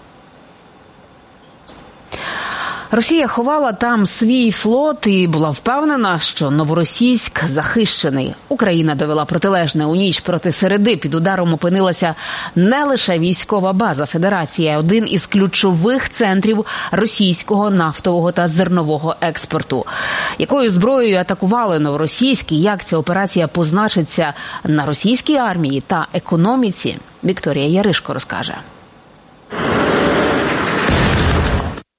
Росія ховала там свій флот і була впевнена, що Новоросійськ захищений. Україна довела протилежне. У ніч проти середи під ударом опинилася не лише військова база Федерації, а один із ключових центрів російського нафтового та зернового експорту. Якою зброєю атакували Новоросійськ і як ця операція позначиться на російській армії та економіці, Вікторія Яришко розкаже.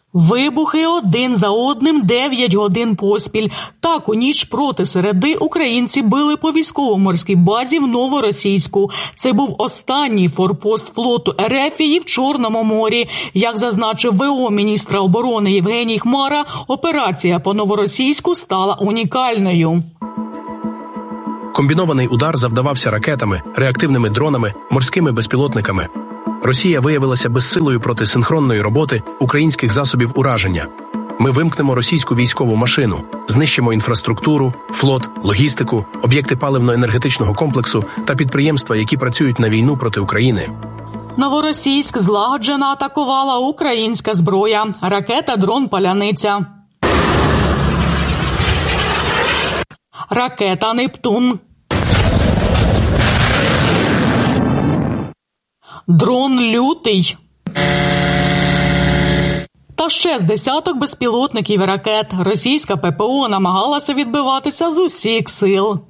Вибухи один за одним 9 годин поспіль. Так, у ніч проти середи українці били по військово-морській базі в Новоросійську. Це був останній форпост флоту РФ в Чорному морі. Як зазначив ВО міністра оборони Євгеній Хмара, операція по Новоросійську стала унікальною. Комбінований удар завдавався ракетами, реактивними дронами, морськими безпілотниками. Росія виявилася безсилою проти синхронної роботи українських засобів ураження. Ми вимкнемо російську військову машину, знищимо інфраструктуру, флот, логістику, об'єкти паливно-енергетичного комплексу та підприємства, які працюють на війну проти України. Новоросійськ злагоджено атакувала українська зброя. Ракета, дрон, паляниця. Ракета «Нептун». Дрон «Лютий». Та ще з десяток безпілотників і ракет. Російська ППО намагалася відбиватися з усіх сил.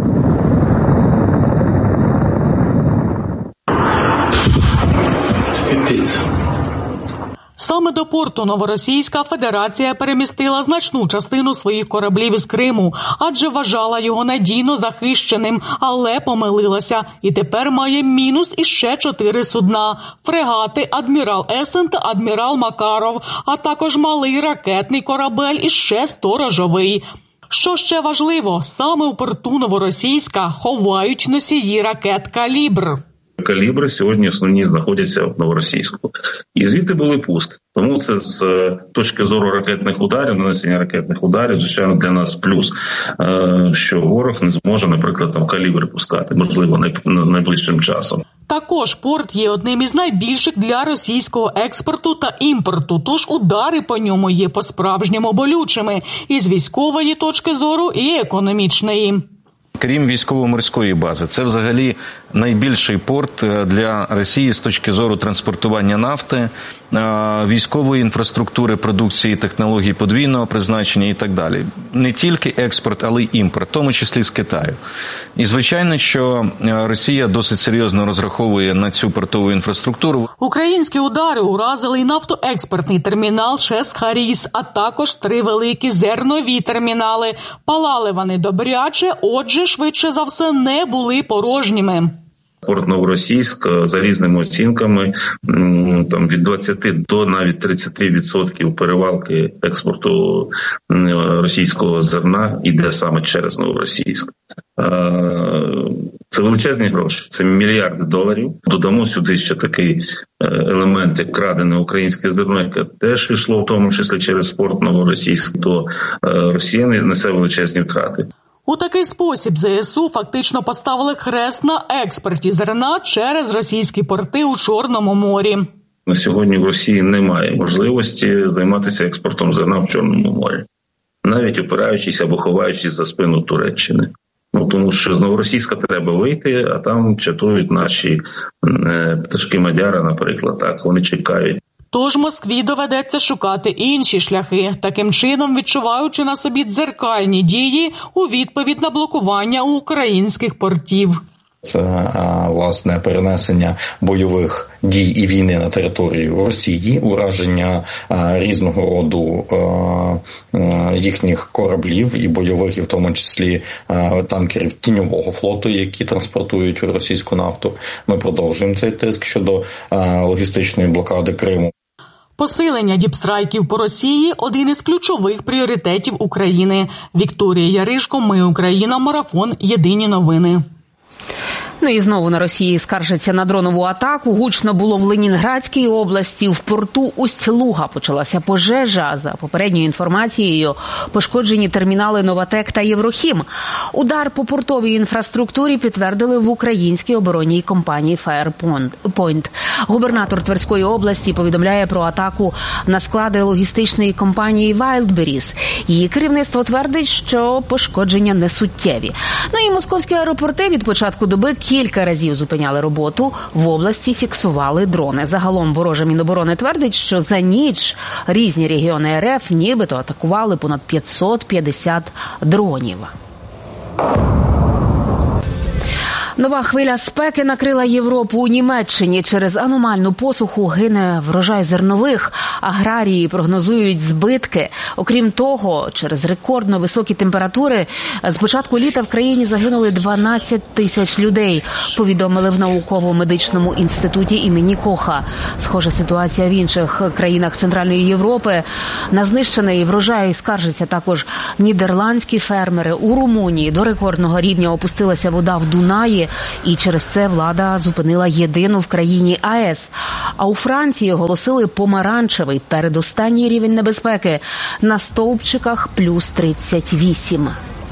Саме до порту Новоросійська Федерація перемістила значну частину своїх кораблів із Криму, адже вважала його надійно захищеним, але помилилася. І тепер має мінус іще 4 судна – фрегати «Адмірал Есен» та «Адмірал Макаров», а також малий ракетний корабель і ще сторожовий. Що ще важливо, саме у порту Новоросійська ховають носії ракет «Калібр». Калібри сьогодні основні знаходяться в Новоросійську. І звідти були пуски. Тому це з точки зору ракетних ударів, нанесення ракетних ударів, звичайно, для нас плюс, що ворог не зможе, наприклад, там калібри пускати, можливо, найближчим часом. Також порт є одним із найбільших для російського експорту та імпорту, тож удари по ньому є по-справжньому болючими і з військової точки зору, і економічної. Крім військово-морської бази, це взагалі найбільший порт для Росії з точки зору транспортування нафти, військової інфраструктури, продукції, технологій подвійного призначення і так далі. Не тільки експорт, але й імпорт, в тому числі з Китаю. І звичайно, що Росія досить серйозно розраховує на цю портову інфраструктуру. Українські удари уразили й нафтоекспортний термінал ЧЕС-Харіс, а також 3 великі зернові термінали. Палали вони добряче, отже, швидше за все, не були порожніми. Порт Новоросійськ за різними оцінками там від 20 до навіть 30% перевалки експорту російського зерна йде саме через Новоросійськ. Це величезні гроші, це мільярди доларів. Додамо сюди ще такий елемент, як крадене українське зерно, яке теж йшло в тому числі через порт Новоросійськ, то Росія несе величезні втрати. У такий спосіб ЗСУ фактично поставили хрест на експорті зерна через російські порти у Чорному морі. На сьогодні в Росії немає можливості займатися експортом зерна в Чорному морі, навіть опираючись або ховаючись за спину Туреччини. Тому що з Новоросійська треба вийти, а там чатують наші пташки Мадяра, наприклад, так, вони чекають. Тож Москві доведеться шукати інші шляхи, таким чином відчуваючи на собі дзеркальні дії у відповідь на блокування українських портів. Це, власне, перенесення бойових дій і війни на територію Росії, ураження різного роду їхніх кораблів і бойових, і в тому числі танкерів тіньового флоту, які транспортують російську нафту. Ми продовжуємо цей тиск щодо логістичної блокади Криму. Посилення діпстрайків по Росії – один із ключових пріоритетів України. Вікторія Яришко, Ми Україна, Марафон, Єдині новини. Ну і знову на Росії скаржаться на дронову атаку. Гучно було в Ленінградській області. В порту Усть-Луга почалася пожежа. За попередньою інформацією, пошкоджені термінали «Новатек» та «Єврохім». Удар по портовій інфраструктурі підтвердили в українській оборонній компанії «Фаєрпойнт». Губернатор Тверської області повідомляє про атаку на склади логістичної компанії «Вайлдберріс». Її керівництво твердить, що пошкодження не суттєві. Ну і московські аеропорти від початку доби кілька разів зупиняли роботу. В області фіксували дрони. Загалом вороже Міноборони твердить, що за ніч різні регіони РФ нібито атакували понад 550 дронів. Нова хвиля спеки накрила Європу. У Німеччині через аномальну посуху гине врожай зернових. Аграрії прогнозують збитки. Окрім того, через рекордно високі температури з початку літа в країні загинули 12 тисяч людей, повідомили в науково-медичному інституті імені Коха. Схожа ситуація в інших країнах Центральної Європи. На знищений врожай скаржаться також нідерландські фермери. У Румунії до рекордного рівня опустилася вода в Дунаї, і через це влада зупинила єдину в країні АЕС. А у Франції оголосили помаранчевий передостанній рівень небезпеки. На стовпчиках плюс 38.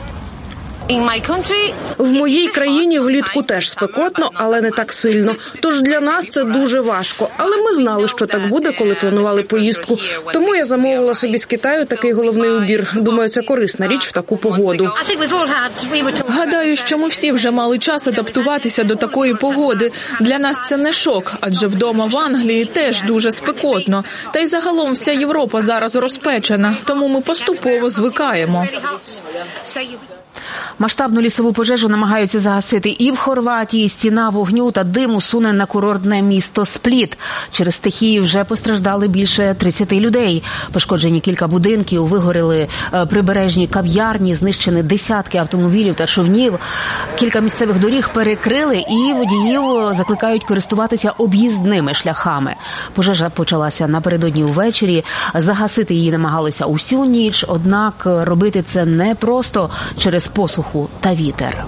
В моїй країні влітку теж спекотно, але не так сильно. Тож для нас це дуже важко. Але ми знали, що так буде, коли планували поїздку. Тому я замовила собі з Китаю такий головний убір. Думаю, це корисна річ в таку погоду. Гадаю, що ми всі вже мали час адаптуватися до такої погоди. Для нас це не шок, адже вдома в Англії теж дуже спекотно. Та й загалом вся Європа зараз розпечена, тому ми поступово звикаємо. Масштабну лісову пожежу намагаються загасити і в Хорватії. Стіна вогню та диму суне на курортне місто Спліт. Через стихії вже постраждали більше 30 людей. Пошкоджені кілька будинків, вигоріли прибережні кав'ярні, знищені десятки автомобілів та човнів. Кілька місцевих доріг перекрили і водіїв закликають користуватися об'їзними шляхами. Пожежа почалася напередодні увечері. Загасити її намагалися усю ніч, однак робити це непросто через посуху та вітер.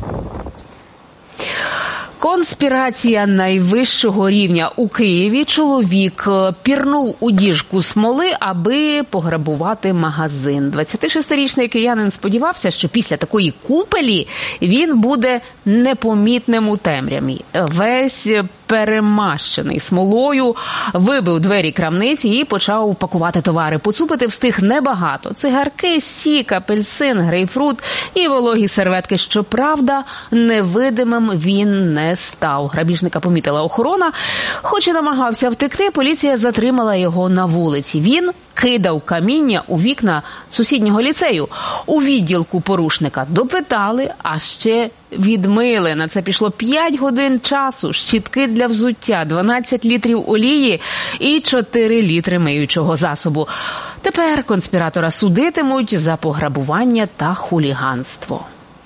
Конспірація найвищого рівня. У Києві чоловік пірнув у діжку смоли, аби пограбувати магазин. 26-річний киянин сподівався, що після такої купелі він буде непомітним у темряві. Весь перемащений смолою вибив двері крамниці і почав пакувати товари. Поцупити встиг небагато. Цигарки, сік, апельсин, грейпфрут і вологі серветки. Щоправда, невидимим він не став. Грабіжника помітила охорона. Хоч і намагався втекти, поліція затримала його на вулиці. Він кидав каміння у вікна сусіднього ліцею. У відділку порушника допитали, а ще відмили. На це пішло 5 годин часу, щітки для взуття, 12 літрів олії і 4 літри миючого засобу. Тепер конспіратора судитимуть за пограбування та хуліганство.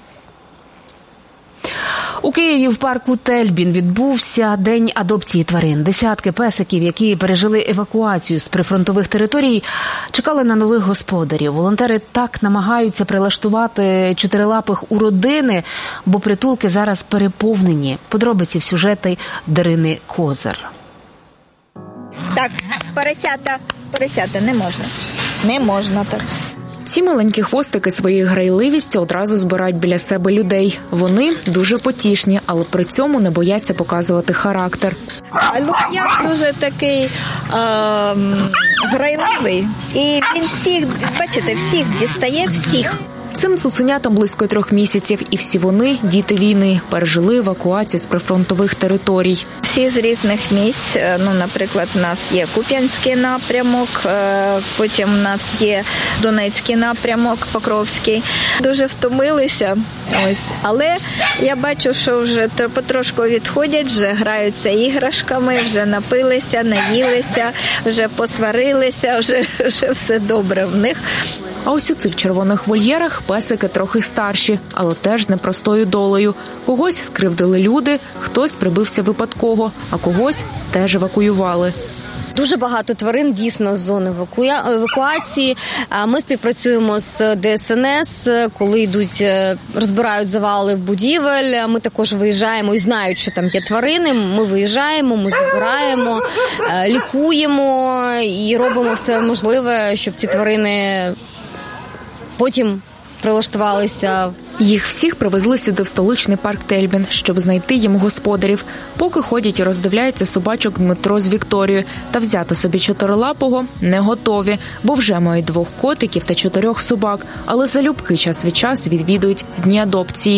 У Києві в парку Тельбін відбувся день адопції тварин. Десятки песиків, які пережили евакуацію з прифронтових територій, чекали на нових господарів. Волонтери так намагаються прилаштувати чотирилапих у родини, бо притулки зараз переповнені. Подробиці в сюжеті Дарини Козир. Так, поросята не можна так. Ці маленькі хвостики своєю грайливістю одразу збирають біля себе людей. Вони дуже потішні, але при цьому не бояться показувати характер. Лук'ян дуже такий грайливий. І він всіх, бачите, всіх дістає, всіх. Цим цуценятам близько 3 місяців, і всі вони – діти війни, пережили евакуацію з прифронтових територій. Всі з різних місць. Наприклад, у нас є Куп'янський напрямок, потім у нас є Донецький напрямок, Покровський. Дуже втомилися, але я бачу, що вже потрошку відходять, вже граються іграшками, вже напилися, наїлися, вже посварилися, вже все добре в них. А ось у цих червоних вольєрах песики трохи старші, але теж з непростою долею. Когось скривдили люди, хтось прибився випадково, а когось теж евакуювали. Дуже багато тварин дійсно з зони евакуації. Ми співпрацюємо з ДСНС, коли розбирають завали будівель. Ми також виїжджаємо і знають, що там є тварини. Ми виїжджаємо, ми забираємо, лікуємо і робимо все можливе, щоб ці тварини потім прилаштувалися. Їх всіх привезли сюди в столичний парк Тельбін, щоб знайти їм господарів. Поки ходять і роздивляються собачок Дмитро з Вікторією. Та взяти собі чотирилапого не готові, бо вже мають 2 котиків та 4 собак. Але залюбки час від часу відвідують дні адопції.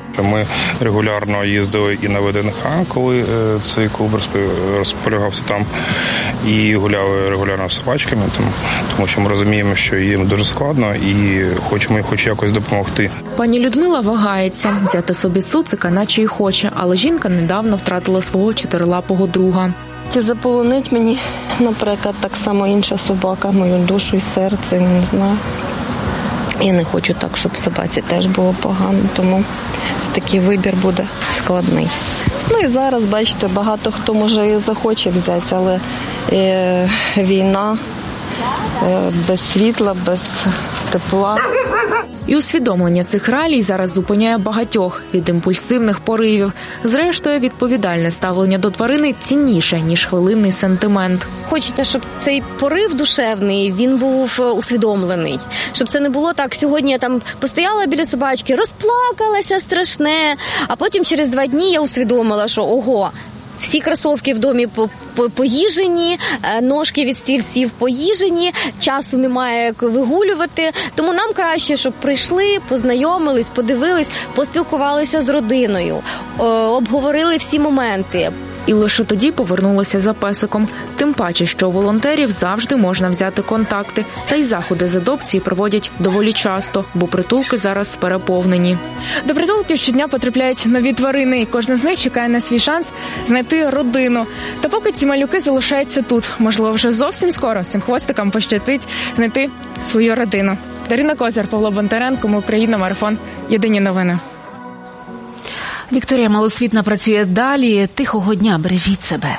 Ми регулярно їздили і на ВДНХ, коли цей клуб розполягався там, і гуляли регулярно з собачками, тому що ми розуміємо, що їм дуже складно і хочемо хоч якось допомогти. Пані Людмила вагається. Взяти собі цуцика наче й хоче, але жінка недавно втратила свого чотирилапого друга. Чи заполонить мені, наприклад, так само інша собака, мою душу і серце, не знаю. Я не хочу так, щоб собаці теж було погано, тому такий вибір буде складний. Ну і зараз, бачите, багато хто може і захоче взяти, але війна, без світла, без тепла. І усвідомлення цих реалій зараз зупиняє багатьох від імпульсивних поривів. Зрештою, відповідальне ставлення до тварини цінніше, ніж хвилинний сентимент. Хочеться, щоб цей порив душевний, він був усвідомлений. Щоб це не було так, сьогодні я там постояла біля собачки, розплакалася страшне, а потім через 2 дні я усвідомила, що ого, всі кросовки в домі поїжені, ножки від стільців поїжені, часу немає як вигулювати. Тому нам краще, щоб прийшли, познайомились, подивились, поспілкувалися з родиною, обговорили всі моменти. І лише тоді повернулися за песиком. Тим паче, що у волонтерів завжди можна взяти контакти. Та й заходи з адопції проводять доволі часто, бо притулки зараз переповнені. До притулків щодня потрапляють нові тварини, і кожна з них чекає на свій шанс знайти родину. Та поки ці малюки залишаються тут, можливо, вже зовсім скоро цим хвостикам пощастить знайти свою родину. Дарина Козар, Павло Бондаренко, Ми Україна, Марафон. Єдині новини. Вікторія Малосвітна працює далі. Тихого дня, бережіть себе.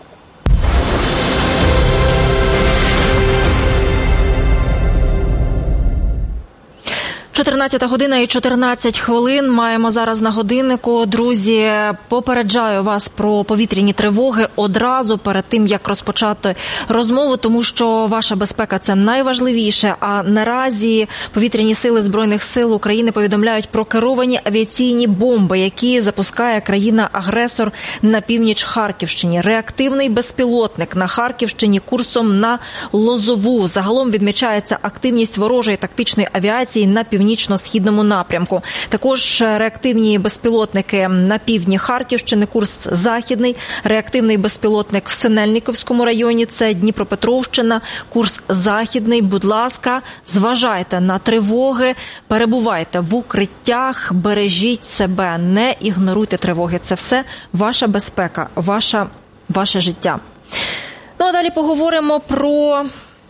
14 година і 14 хвилин маємо зараз на годиннику. Друзі, попереджаю вас про повітряні тривоги одразу перед тим, як розпочати розмову, тому що ваша безпека – це найважливіше. А наразі повітряні сили Збройних сил України повідомляють про керовані авіаційні бомби, які запускає країна-агресор на північ Харківщині. Реактивний безпілотник на Харківщині курсом на Лозову. Загалом відмічається активність ворожої тактичної авіації на північно-східному напрямку. Також реактивні безпілотники на півдні Харківщини, курс західний, реактивний безпілотник в Синельниківському районі, це Дніпропетровщина, курс західний. Будь ласка, зважайте на тривоги, перебувайте в укриттях, бережіть себе, не ігноруйте тривоги. Це все ваша безпека, ваше життя. Ну а далі поговоримо про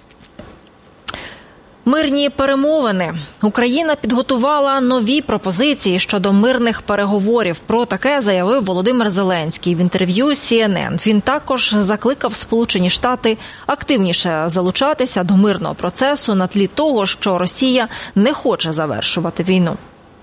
мирні перемовини. Україна підготувала нові пропозиції щодо мирних переговорів. Про таке заявив Володимир Зеленський в інтерв'ю CNN. Він також закликав Сполучені Штати активніше залучатися до мирного процесу на тлі того, що Росія не хоче завершувати війну.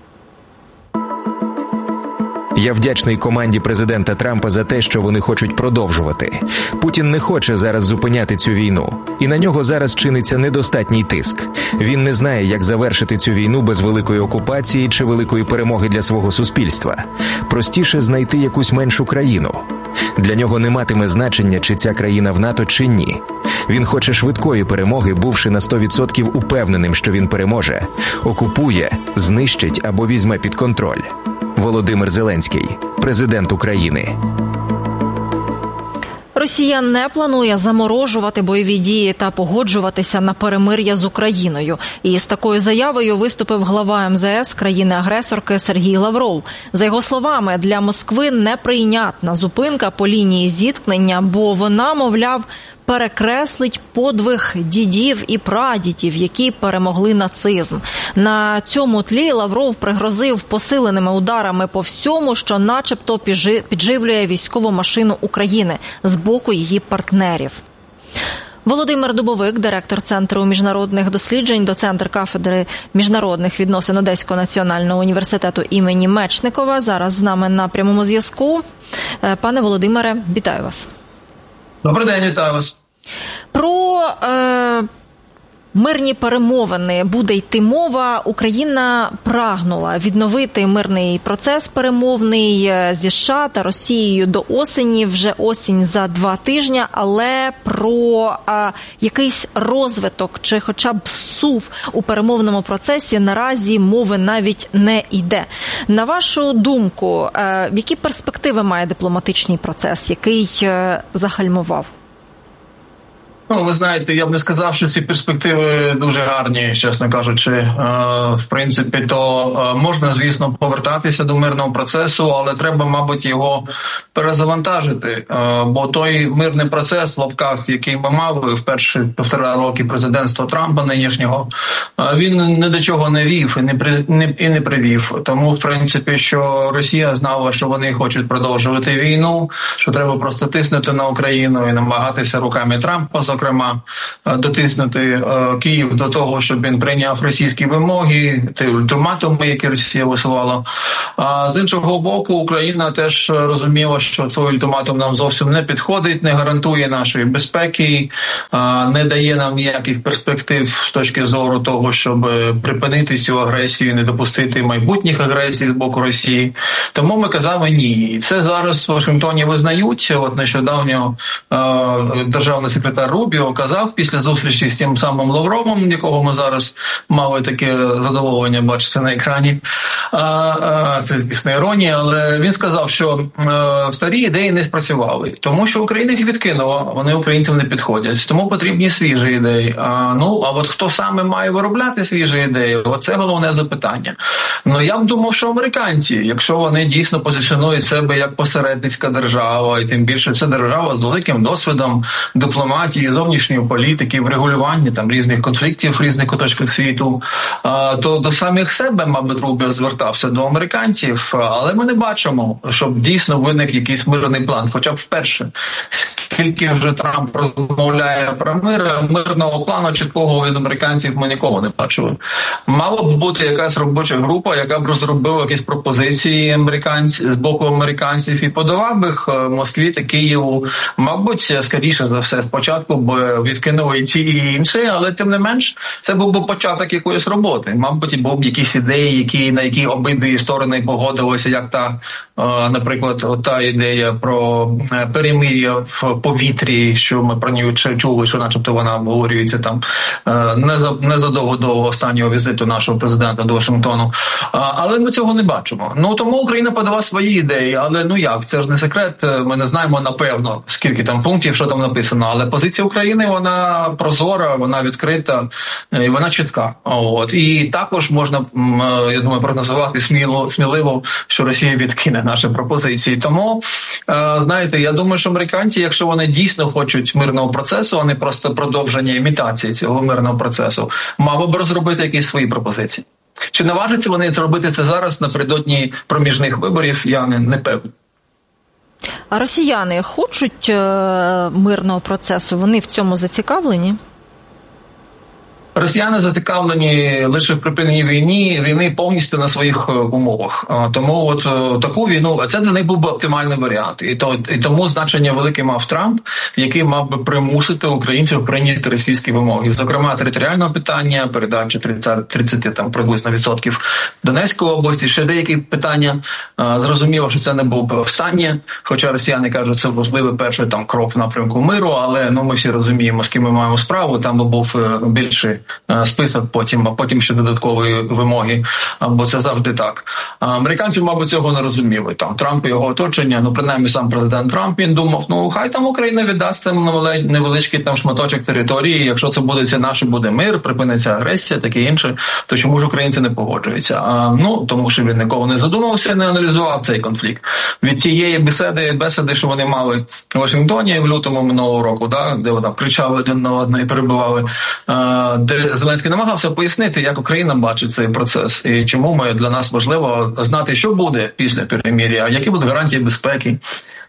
Я вдячний команді президента Трампа за те, що вони хочуть продовжувати. Путін не хоче зараз зупиняти цю війну. І на нього зараз чиниться недостатній тиск. Він не знає, як завершити цю війну без великої окупації чи великої перемоги для свого суспільства. Простіше знайти якусь меншу країну. Для нього не матиме значення, чи ця країна в НАТО, чи ні. Він хоче швидкої перемоги, бувши на 100% упевненим, що він переможе. Окупує, знищить або візьме під контроль. Володимир Зеленський, президент України. Росія не планує заморожувати бойові дії та погоджуватися на перемир'я з Україною. І з такою заявою виступив глава МЗС країни-агресорки Сергій Лавров. За його словами, для Москви неприйнятна зупинка по лінії зіткнення, бо вона, мовляв, перекреслить подвиг дідів і прадідів, які перемогли нацизм. На цьому тлі Лавров пригрозив посиленими ударами по всьому, що начебто підживлює військову машину України з боку її партнерів. Володимир Дубовик, директор Центру міжнародних досліджень, доцент кафедри міжнародних відносин Одеського національного університету імені Мечникова, зараз з нами на прямому зв'язку. Пане Володимире, вітаю вас. Добрий день, вітаю вас. Про мирні перемовини буде йти мова, Україна прагнула відновити мирний процес перемовний зі США та Росією до осені, вже осінь за 2 тижні, але про якийсь розвиток чи хоча б сув у перемовному процесі наразі мови навіть не йде. На вашу думку, які перспективи має дипломатичний процес, який загальмував? Ну, ви знаєте, я б не сказав, що ці перспективи дуже гарні, чесно кажучи. В принципі, то можна, звісно, повертатися до мирного процесу, але треба, мабуть, його перезавантажити. Бо той мирний процес, в лапках, який ми мали в перші 1,5 роки президентства Трампа нинішнього, він ні до чого не вів і не привів. Тому, в принципі, що Росія знала, що вони хочуть продовжувати війну, що треба просто тиснути на Україну і намагатися руками Трампа, зокрема, дотиснути Київ до того, щоб він прийняв російські вимоги, ті ультиматуми, які Росія висувала. А з іншого боку, Україна теж розуміла, що цей ультиматум нам зовсім не підходить, не гарантує нашої безпеки, не дає нам ніяких перспектив з точки зору того, щоб припинити цю агресію, не допустити майбутніх агресій з боку Росії. Тому ми казали ні. І це зараз в Вашингтоні визнають. От нещодавно державний секретар Рубіо казав після зустрічі з тим самим Лавровим, якого ми зараз мали таке задоволення бачити на екрані. Це, звісно, іронія, але він сказав, що старі ідеї не спрацювали, тому що Україна їх відкинула, вони українцям не підходять, тому потрібні свіжі ідеї. А от хто саме має виробляти свіжі ідеї, оце головне запитання. Я б думав, що американці, якщо вони дійсно позиціонують себе як посередницька держава, і тим більше це держава з великим досвідом дипломатії, зовнішньої політики, врегулювання там різних конфліктів в різних куточках світу, то до самих себе, мабуть, Рубіо звертався до американців, але ми не бачимо, щоб дійсно виник якийсь мирний план, хоча б вперше. Скільки вже Трамп розмовляє про мир, мирного плану чіткого від американців ми ніколи не бачили. Мала б бути якась робоча група, яка б розробила якісь пропозиції з боку американців і подавав їх Москві та Києву. Мабуть, скоріше за все, спочатку б відкинули і ті, і інші, але тим не менш, це був би початок якоїсь роботи. Мабуть, був б якісь ідеї, на які обидві сторони погодилися, як та, наприклад, та ідея про перемир'я в повітрі, що ми про неї чули, що начебто вона обговорюється там незадовго до останнього візиту нашого президента до Вашингтону. Але ми цього не бачимо. Тому Україна подала свої ідеї, але як, це ж не секрет, ми не знаємо напевно, скільки там пунктів, що там написано, але позиція України, вона прозора, вона відкрита, і вона чітка. І також можна, я думаю, прогнозувати сміливо, що Росія відкине наші пропозиції. Тому, знаєте, я думаю, що американці, якщо вони дійсно хочуть мирного процесу, а не просто продовження імітації цього мирного процесу, мали б розробити якісь свої пропозиції. Чи наважаться вони зробити це зараз напередодні проміжних виборів, я не певний. А росіяни хочуть мирного процесу? Вони в цьому зацікавлені? Росіяни зацікавлені лише в припиненні війни повністю на своїх умовах. Тому таку війну, це для них був би оптимальний варіант. І тому значення велике мав Трамп, який мав би примусити українців прийняти російські вимоги. Зокрема, територіального питання, передачі 30 там приблизно відсотків Донецької області, ще деякі питання. Зрозуміло, що це не був би останнє, хоча росіяни кажуть, це можливий перший там крок в напрямку миру, але ми всі розуміємо, з ким ми маємо справу, там би був більший список, потім ще додаткові вимоги, бо це завжди так. Американці, мабуть, цього не розуміли. Там Трамп і його оточення, принаймні сам президент Трамп, він думав, хай там Україна віддасть цим невеличкий там шматочок території, якщо це буде наше буде мир, припиниться агресія, таке інше, то чому ж українці не погоджуються? Тому що він нікого не задумався, не аналізував цей конфлікт. Від тієї бесіди, що вони мали в Вашингтоні в лютому минулого року, де вони кричали один на одного і перебивали, де Зеленський намагався пояснити, як Україна бачить цей процес і чому для нас важливо знати, що буде після перемир'я, які будуть гарантії безпеки.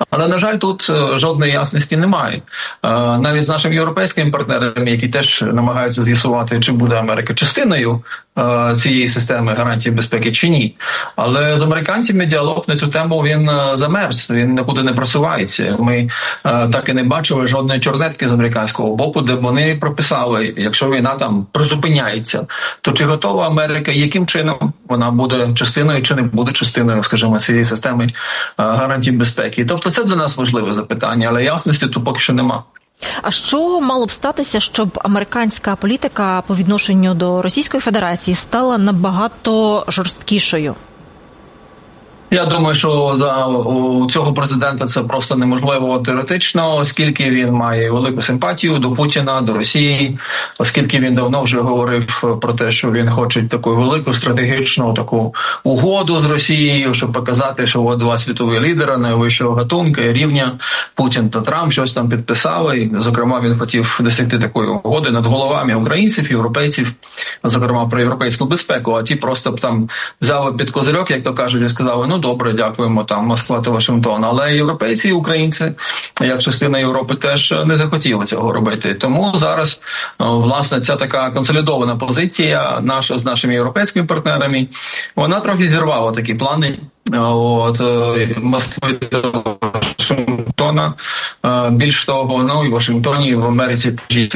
Але, на жаль, тут жодної ясності немає. Навіть з нашими європейськими партнерами, які теж намагаються з'ясувати, чи буде Америка частиною цієї системи гарантії безпеки чи ні. Але з американцями діалог на цю тему він замерз, він нікуди не просувається. Ми так і не бачили жодної чорнетки з американського боку, де вони прописали, якщо війна там призупиняється, то чи готова Америка, яким чином вона буде частиною чи не буде частиною, скажімо, цієї системи гарантій безпеки. Тобто це для нас важливе запитання, але ясності тут поки що нема. А що мало б статися, щоб американська політика по відношенню до Російської Федерації стала набагато жорсткішою? Я думаю, що у цього президента це просто неможливо теоретично, оскільки він має велику симпатію до Путіна, до Росії, оскільки він давно вже говорив про те, що він хоче таку велику стратегічну таку угоду з Росією, щоб показати, що от два світові лідери найвищого гатунку, рівня, Путін та Трамп щось там підписали. І, зокрема, він хотів досягти такої угоди над головами українців, європейців, зокрема про європейську безпеку, а ті просто б там взяли під козирьок, як то кажуть, і сказали, ну добре, дякуємо, там, Москва та Вашингтон. Але європейці і українці, як частина Європи, теж не захотіли цього робити. Тому зараз, власне, ця така консолідована позиція наша з нашими європейськими партнерами, вона трохи зірвала такі плани Москви та Вашингтона. Більш того, і в Вашингтоні, і в Америці